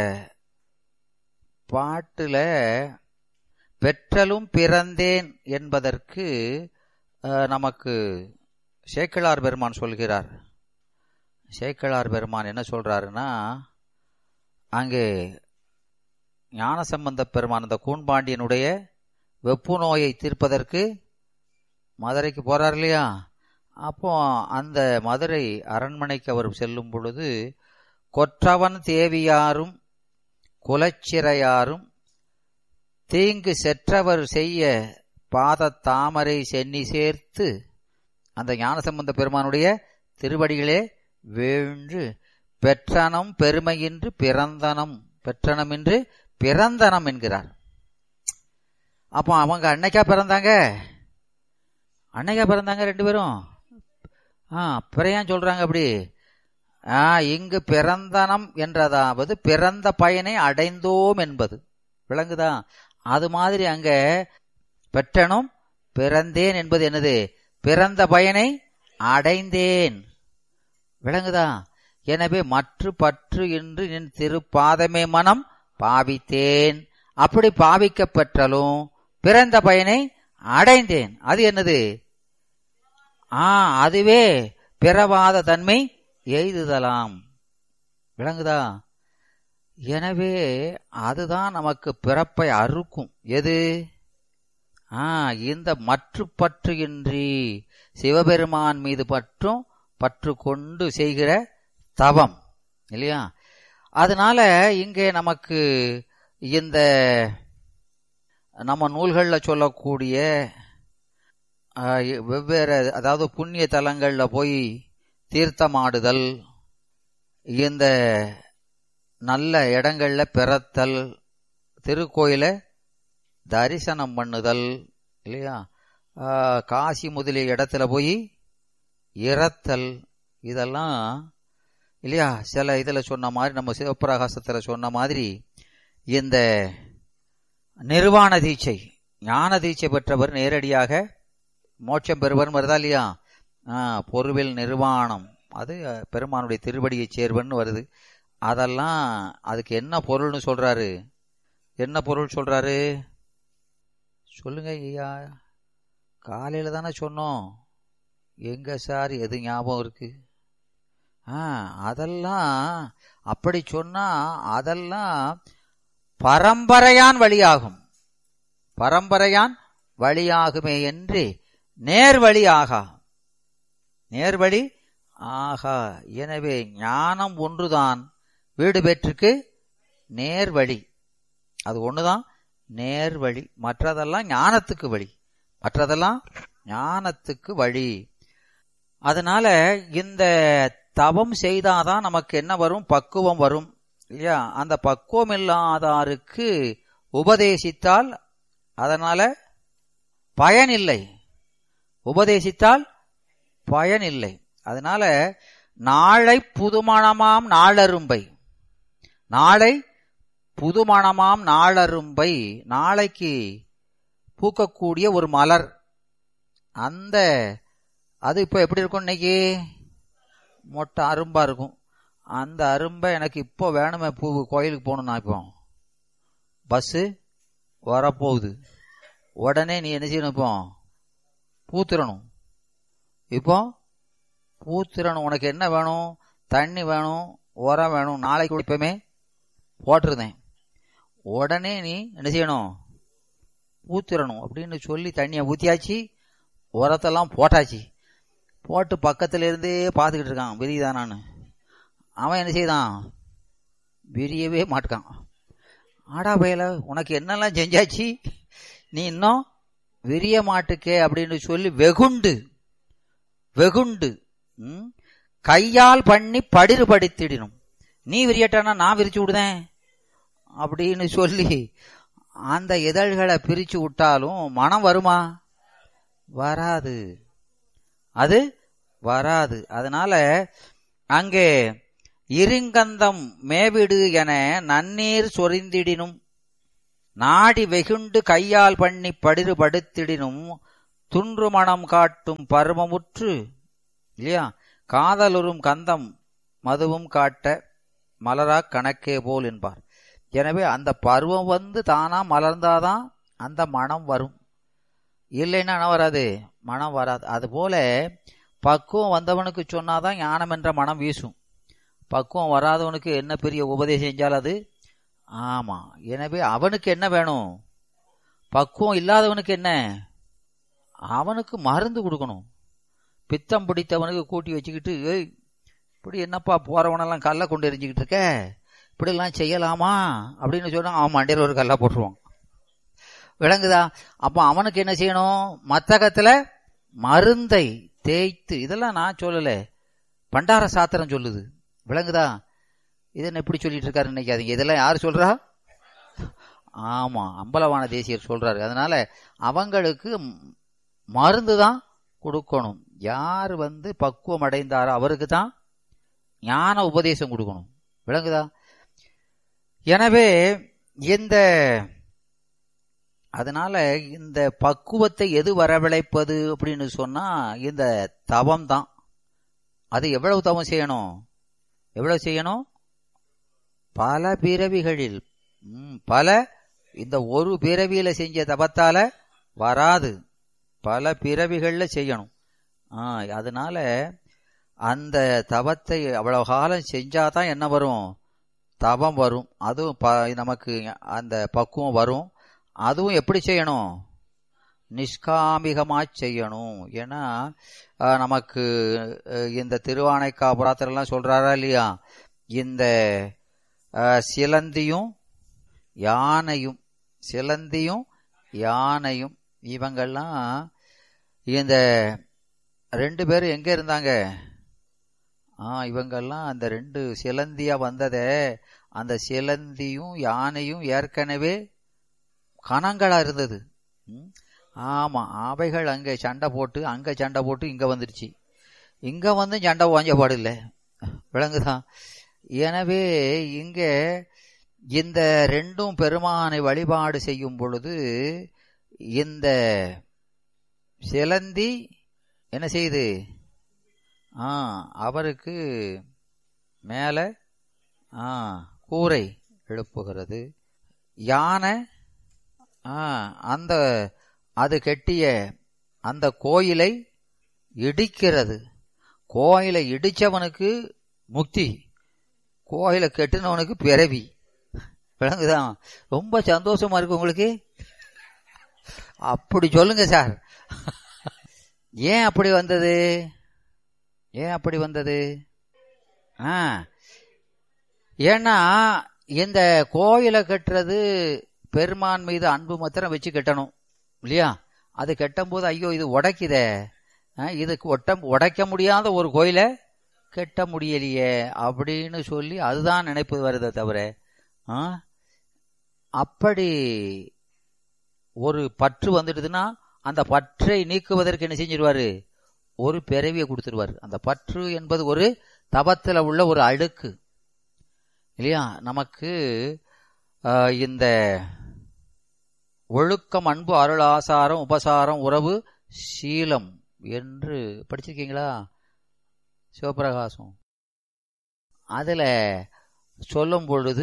பாட்டுல பெற்றலும் பிறந்தேன் என்பதற்கு நமக்கு சேக்கிழார் பெருமான் சொல்கிறார். சேக்கிழார் பெருமான் என்ன சொல்றாருன்னா, அங்கே ஞானசம்பந்த பெருமான் அந்த கூன்பாண்டியனுடைய வெப்பு நோயை தீர்ப்பதற்கு மதுரைக்கு போறார் இல்லையா? அப்போ அந்த மதுரை அரண்மனைக்கு அவர் செல்லும் பொழுது, கொற்றவன் தேவியாரும் குலச்சிறையாரும் தீங்கு செற்றவர் செய்ய பாத தாமரை சென்னி சேர்த்து அந்த ஞானசம்பந்த பெருமானுடைய திருவடிகளே வீழ்ந்து பெற்றனம் பெருமையின்றி பிறந்தனம், பெற்றனமின்றி பிறந்தனம் என்கிறார். அப்போ அவங்க அன்னைக்கா பிறந்தாங்க ரெண்டு பேரும். பிறையான் சொல்றாங்க அப்படி. இங்கு பிறந்தனம் என்றதாவது பிறந்த பயனை அடைந்தோம் என்பது விளங்குதா? அது மாதிரி அங்க பெற்றனும் பிறந்தேன் என்பது என்னது? பிறந்த பயனை அடைந்தேன். விளங்குதா? எனவே மற்ற பற்று என்று என் திருப்பாதமே மனம் பாவித்தேன். அப்படி பாவிக்க பெற்றலும் பிறந்த பயனை அடைந்தேன். அது என்னது? அதுவே பிறவாத தன்மை எய்துதலாம். விளங்குதா? எனவே அதுதான் நமக்கு பிறப்பை அறுக்கும். எது? இந்த மற்ற பற்று இன்றி சிவபெருமான் மீது பற்று கொண்டு செய்கிற தவம் இல்லையா? அதனால இங்கே நமக்கு இந்த நம்ம நூல்கள்ல சொல்லக்கூடிய வெவ்வேறு, அதாவது புண்ணிய தலங்கள்ல போய் தீர்த்தமாடுதல், இந்த நல்ல இடங்கள்ல பிறத்தல், திருக்கோயில தரிசனம் பண்ணுதல் இல்லையா, காசி முதலிய இடத்துல போய் இறத்தல், இதெல்லாம் இல்லையா சில இதுல சொன்ன மாதிரி, நம்ம சிவப்பிரகாசத்துல சொன்ன மாதிரி இந்த நிர்வாண தீட்சை, ஞான தீட்சை பெற்றவர் நேரடியாக மோட்சம் பெறுவர் வருதா இல்லையா? பொருவில் நிர்வாணம், அது பெருமானுடைய திருவடியை சேர்வன்னு வருது. அதெல்லாம் அதுக்கு என்ன பொருள்னு சொல்றாரு? என்ன பொருள் சொல்றாரு சொல்லுங்க ஐயா. காலையில தானே சொன்னோம். எங்க சார் எது ஞாபகம் இருக்கு? அதெல்லாம் அப்படி சொன்னா அதெல்லாம் பரம்பரையான் வழியாகும். பரம்பரையான் வழியாகுமே என்று நேர்வழி ஆகா. நேர்வழி ஆகா. எனவே ஞானம் ஒன்றுதான் வீடு பெற்றுக்கு நேர்வழி. அது ஒண்ணுதான் நேர்வழி. மற்றதெல்லாம் ஞானத்துக்கு வழி. மற்றதெல்லாம் ஞானத்துக்கு வழி. அதனால இந்த தவம் செய்தாதான் நமக்கு என்ன வரும்? பக்குவம் வரும் இல்லையா? அந்த பக்குவம் இல்லாதாருக்கு உபதேசித்தால் அதனால பயனில்லை. உபதேசித்தால் பயனில்லை. அதனால நாளை புதுமணமாம் நாளரும்பை, நாளை புதுமணமாம் நாளரும்பை, நாளைக்கு பூக்கக்கூடிய ஒரு மலர், அந்த அது இப்ப எப்படி இருக்கும்? இன்னைக்கு மொட்டை அரும்பா இருக்கும். அந்த அரும்பை எனக்கு இப்போ வேணுமே, பூ கோயிலுக்கு போகணும், நான் இப்போ பஸ்ஸு வரப்போகுது, உடனே நீ என்ன செய்யணும்? இப்போ பூத்திரணும். இப்போ பூத்திரணும். உனக்கு என்ன வேணும்? தண்ணி வேணும், உரம் வேணும். நாளைக்கு இப்பவுமே போட்டிருந்தேன். உடனே நீ என்ன செய்யணும்? பூத்திரணும் அப்படின்னு சொல்லி தண்ணியை ஊத்தியாச்சு, உரத்தெல்லாம் போட்டாச்சு. போட்டு பக்கத்துல இருந்தே பார்த்துக்கிட்டு இருக்கான், விரியுதானான்னு. அவன் என்ன செய்தான்? விரியவே மாட்டான். ஆடா பயல, உனக்கு என்னெல்லாம் செஞ்சாச்சு, நீ இன்னும் விரிய மாட்டுக்கே அப்படின்னு சொல்லி வெகுண்டு வெகுண்டு கையால் பண்ணி படிடுபடுத்திடணும். நீ விரியட்டானா நான் விரிச்சு விடுதேன் அப்படின்னு சொல்லி அந்த இதழ்களை பிரிச்சு விட்டாலும் மனம் வருமா? வராது. அது வராது. அதனால அங்கே இருங்கந்தம் மேவிடு என நன்னீர் சொரிந்திடினும் நாடி வெகுண்டு கையால் பண்ணி படிறுபடுத்திடினும் துன்று மணம் காட்டும் பருவமுற்று இல்லையா காதலுறும் கந்தம் மதுவும் காட்ட மலரா கணக்கே போல் என்பார். எனவே அந்த பருவம் தானா மலர்ந்தாதான் அந்த மனம் வரும், இல்லைன்னா என்ன வராது, மனம் வராது. அதுபோல பக்குவம் வந்தவனுக்கு சொன்னாதான் ஞானம் என்ற மனம் வீசும். பக்குவம் வராதவனுக்கு என்ன பெரிய உபதேசம் செஞ்சால் அது ஆமா. எனவே அவனுக்கு என்ன வேணும், பக்குவம் இல்லாதவனுக்கு என்ன, அவனுக்கு மருந்து கொடுக்கணும். பித்தம் பிடித்தவனுக்கு கூட்டி வச்சுக்கிட்டு இப்படி என்னப்பா போறவனெல்லாம் கல்லை கொண்டு எரிஞ்சுக்கிட்டு இருக்க, இப்படிலாம் செய்யலாமா அப்படின்னு சொன்னா அவன் மண்டையில் ஒரு கல்லை போட்டுருவான். விளங்குதா? அப்ப அவனுக்கு என்ன செய்யணும், மத்தகத்துல மருந்தை தேய்த்து, இதெல்லாம் நான் சொல்லல, பண்டார சாத்திரம் சொல்லுது. விளங்குதா? இது என்ன எப்படி சொல்லிட்டு இருக்காரு நினைக்காதீங்க, இதெல்லாம் யாரு சொல்றா? ஆமா, அம்பலவான தேசியர் சொல்றாரு. அதனால அவங்களுக்கு மருந்து தான் கொடுக்கணும். யார் பக்குவம் அடைந்தாரோ அவருக்கு தான் ஞான உபதேசம் கொடுக்கணும். விளங்குதா? எனவே அதனால இந்த பக்குவத்தை எது வரவழைப்பது அப்படின்னு சொன்னா இந்த தவம் தான். அது எவ்வளவு தவம் செய்யணும், எவ்வளவு செய்யணும், பல பிறவிகளில் இந்த ஒரு பிறவியில செஞ்ச தவத்தால வராது, பல பிறவிகள்ல செய்யணும். அதனால அந்த தவத்தை அவ்வளவு காலம் செஞ்சாதான் என்ன வரும், தவம் வரும். அதுவும் நமக்கு அந்த பக்குவம் வரும். அதுவும் எப்படி செய்யணும், நிஷ்காமிகமா செய்யணும். ஏன்னா நமக்கு இந்த திருவானைக்காபுரத்திலாம் சொல்றாரா இல்லையா, இந்த சிலந்தியும் யானையும் இவங்கெல்லாம் இந்த ரெண்டு பேரும் எங்க இருந்தாங்க, இவங்கெல்லாம் அந்த ரெண்டு சிலந்தியா வந்ததே, அந்த சிலந்தியும் யானையும் ஏற்கனவே கணங்களா இருந்தது. ஆமா, அவைகள் அங்க சண்டை போட்டு இங்க வந்துருச்சு. இங்க சண்டை வாஞ்ச பாடு இல்லை. விளங்குதான்? எனவே இங்க இந்த ரெண்டும் பெருமானை வழிபாடு செய்யும் பொழுது இந்த சிலந்தி என்ன செய்யுது, அவருக்கு மேல கூரை எழுப்புகிறது. யானை அது கெட்டிய அந்த கோயிலை இடிக்கிறது. கோயிலை இடிச்சவனுக்கு முக்தி, கோயிலை கெட்டினவனுக்கு பிறவி. விளங்குதான்? ரொம்ப சந்தோஷமா இருக்கு உங்களுக்கு. அப்படி சொல்லுங்க சார். ஏன் அப்படி வந்தது? ஏன்னா இந்த கோயிலை கட்டுறது பெருமான் மீது அன்பு மாத்திரம் வச்சு கட்டணும் இல்லையா? அது கட்டும் போது ஐயோ இது உடைக்குதே, இது உடைக்க முடியாத ஒரு கோயிலை கட்ட முடியலையே அப்படின்னு சொல்லி அதுதான் நினைப்பு வருதே தவிர, அப்படி ஒரு பற்று வந்துடுதுன்னா அந்த பற்றை நீக்குவதற்கு என்ன செஞ்சிருவாரு, ஒரு பிறவியை கொடுத்துருவாரு. அந்த பற்று என்பது ஒரு தவத்துல உள்ள ஒரு அழுக்கு இல்லையா? நமக்கு இந்த ஒழுக்கம், அன்பு, அருள், ஆசாரம், உபசாரம், உறவு, சீலம் என்று படிச்சிருக்கீங்களா? சிவபிரகாசம் அதுல சொல்லும் பொழுது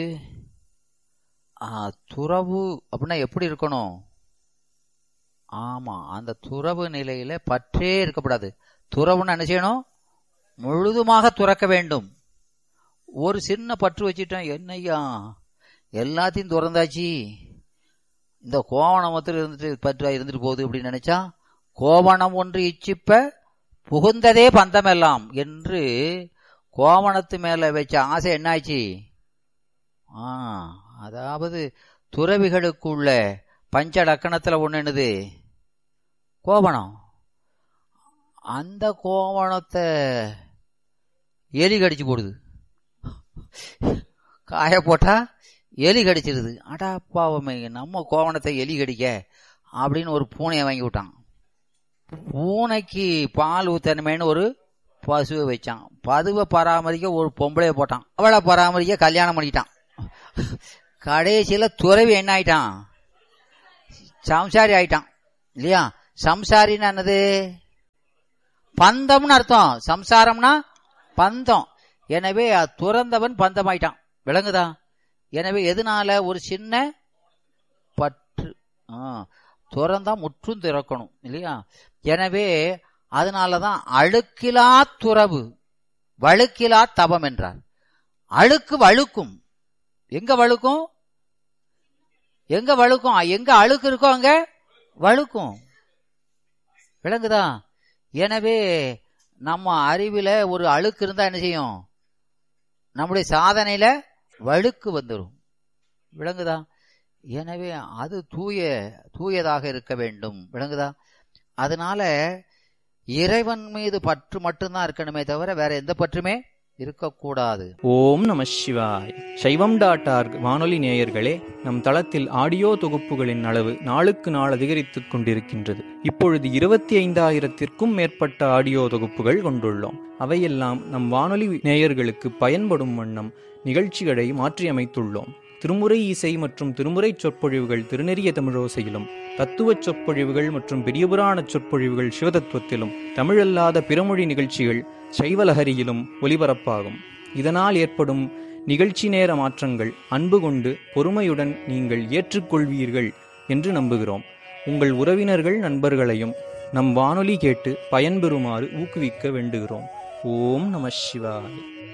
துறவு அப்படின்னா எப்படி இருக்கணும்? ஆமா, அந்த துறவு நிலையில பற்றே இருக்கப்படாது. துறவுன்னு என்ன செய்யணும், முழுதுமாக துறக்க வேண்டும். ஒரு சின்ன பற்று வச்சுட்டேன், என்னையா எல்லாத்தையும் துறந்தாச்சு, இந்த கோவணம் மாத்திரம் இருந்துட்டு பற்றா இருந்துட்டு போகுது அப்படின்னு நினைச்சா, கோவணம் ஒன்று இச்சிப்ப புகுந்ததே பந்தமெல்லாம் என்று கோவணத்து மேல வச்ச ஆசை என்னாச்சு? அதாவது துறவிகளுக்குள்ள பஞ்ச லக்கணத்துல ஒண்ணு என்னது, கோவணம். அந்த கோவணத்தை எலி கடிச்சு போடுது, காய போட்டா எலி கடிச்சிருது. அடாப்பாவமே, நம்ம கோவணத்தை எலி கடிக்க அப்படின்னு ஒரு பூனையை வாங்கி விட்டான். பூனைக்கு பால் ஊத்தணுமேனு ஒரு பசுவை வச்சான். பதுவை பராமரிக்க ஒரு பொம்பளைய போட்டான். அவளை பராமரிக்க கல்யாணம் பண்ணிட்டான். கடைசியில துறவி என்ன ஆயிட்டான்? சம்சாரி ஆயிட்டான் இல்லையா? சம்சாரின்னு என்னது? பந்தம்னு அர்த்தம். சம்சாரம்னா பந்தம். எனவே துறந்தவன் பந்தம் ஆயிட்டான். விளங்குதா? எனவே எதனால? ஒரு சின்ன பற்று. துறந்தா முற்றும் திறக்கணும் இல்லையா? எனவே அதனாலதான் அழுக்கிலா துறவு வழுக்கிலா தபம் என்றார். அழுக்கு வழுக்கும். எங்க வழுக்கும்? எங்க வழுக்கும்? எங்க அழுக்கு இருக்கோ அங்க வழுக்கும். விளங்குதா? எனவே நம்ம அறிவில ஒரு அழுக்கு இருந்தா என்ன செய்யும்? நம்முடைய சாதனையில வழுக்கு வந்துடும். விளங்குதா? எனவே அது தூயதாக இருக்க வேண்டும். விளங்குதா? அதனால இறைவன் மீது பற்று மட்டும்தான் இருக்கணுமே தவிர வேற எந்த பற்றுமே இருக்கக்கூடாது. ஓம் நம சிவாய். சைவம்.org வானொலி நேயர்களே, நம் தளத்தில் ஆடியோ தொகுப்புகளின் அளவு நாளுக்கு நாள் அதிகரித்துக் கொண்டிருக்கின்றது. இப்பொழுது 25,000த்திற்கும் மேற்பட்ட ஆடியோ தொகுப்புகள் கொண்டுள்ளோம். அவையெல்லாம் நம் வானொலி நேயர்களுக்கு பயன்படும் வண்ணம் நிகழ்ச்சிகளை மாற்றியமைத்துள்ளோம். திருமுறை இசை மற்றும் திருமுறை சொற்பொழிவுகள் திருநெறிய தமிழோசையிலும், தத்துவச் சொற்பொழிவுகள் மற்றும் பெரியபுராண சொற்பொழிவுகள் சிவதத்துவத்திலும், தமிழல்லாத பிறமொழி நிகழ்ச்சிகள் சைவலஹரியிலும் ஒலிபரப்பாகும். இதனால் ஏற்படும் நிகழ்ச்சி நேர மாற்றங்கள் அன்பு கொண்டு பொறுமையுடன் நீங்கள் ஏற்றுக்கொள்வீர்கள் என்று நம்புகிறோம். உங்கள் உறவினர்கள் நண்பர்களையும் நம் வானொலி கேட்டு பயன்பெறுமாறு ஊக்குவிக்க வேண்டுகிறோம். ஓம் நம சிவாய.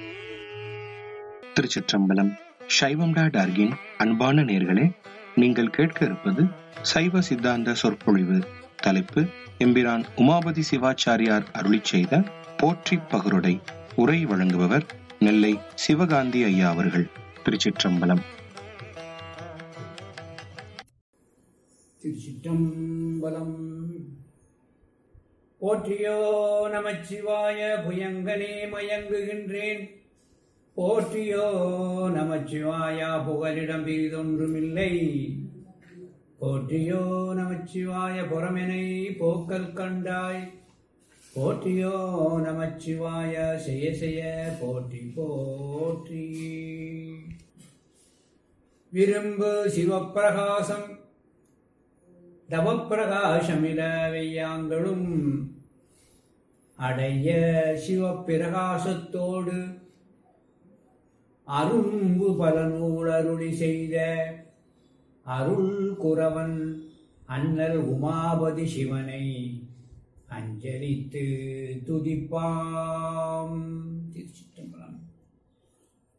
திருச்சிற்றம்பலம். சைவம்.org அன்பான நேயர்களே, நீங்கள் கேட்க இருப்பது சைவ சித்தாந்த சொற்பொழிவு. தலைப்பு எம்பிரான் உமாபதி சிவாச்சாரியார் அருளிச் செய்த போற்றி பகருடை. உரை வழங்குபவர் நெல்லை சிவகாந்தி ஐயா அவர்கள். திருச்சிற்றம்பலம். திருச்சிற்றம்பலம். போற்றியோ நமச்சிவாய புயங்கனே மயங்குகின்றேன். போற்றியோ நமச்சிவாயா புகலிடம் பிரிதொன்றுமில்லை. போற்றியோ நமச்சிவாய புறமெனை போக்கல் கண்டாய். போற்றியோ நமச்சிவாய செய்ய செய்ய போற்றி போற்றி. விரும்பு சிவப்பிரகாசம் தவப்பிரகாசமில வெய்யாங்களும் அடைய சிவப்பிரகாசத்தோடு அரும்பு பல நூல் அருளி செய்த அருள் குரவன் அண்ணல் உமாபதி சிவனை அஞ்சலித்து துதிப்பாம்.